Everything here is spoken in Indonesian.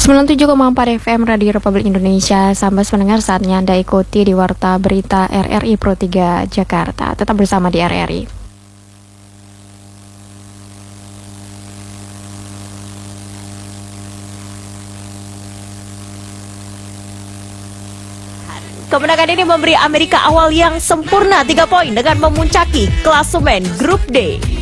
97,4 FM Radio Republik Indonesia. Sampai pendengar, saatnya Anda ikuti di Warta Berita RRI Pro 3 Jakarta. Tetap bersama di RRI. Kemenangan ini memberi Amerika awal yang sempurna 3 poin dengan memuncaki klasemen Grup D.